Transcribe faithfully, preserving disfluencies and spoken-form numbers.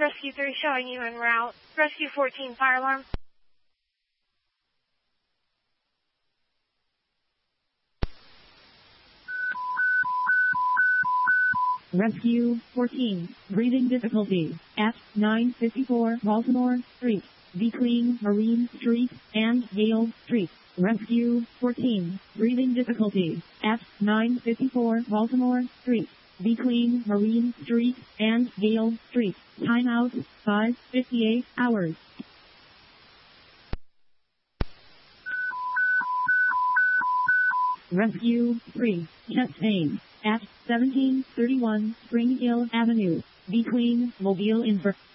Rescue three showing you en route. Rescue fourteen, fire alarm. Rescue fourteen, breathing difficulty, at nine fifty-four Baltimore Street, between Marine Street and Yale Street. Rescue fourteen, breathing difficulty, at nine fifty-four Baltimore Street, between Marine Street and Yale Street. Timeout, five fifty-eight hours. Rescue three, chest pain, at seventeen thirty-one Spring Hill Avenue, between Mobile and Ver-